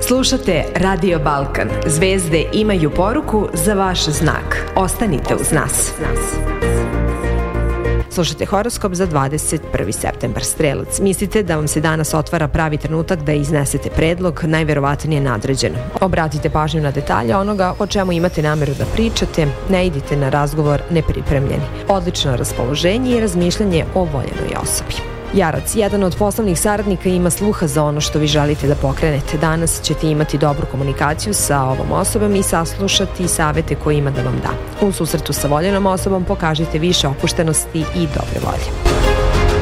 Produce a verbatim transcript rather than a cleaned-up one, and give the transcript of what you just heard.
Slušate Radio Balkan. Zvezde imaju poruku za vaš znak. Ostanite uz nas. Slušajte horoskop za dvadeset prvi septembar. Strelac, mislite da vam se danas otvara pravi trenutak da iznesete predlog, najverovatnije nadređen. Obratite pažnju na detalje onoga o čemu imate nameru da pričate, ne idite na razgovor nepripremljeni. Odlično raspoloženje i razmišljanje o voljenoj osobi. Jarac, jedan od poslovnih saradnika ima sluha za ono što vi želite da pokrenete. Danas ćete imati dobru komunikaciju sa ovom osobom i saslušati savete koje ima da vam da. U susretu sa voljenom osobom pokažite više opuštenosti i dobre volje.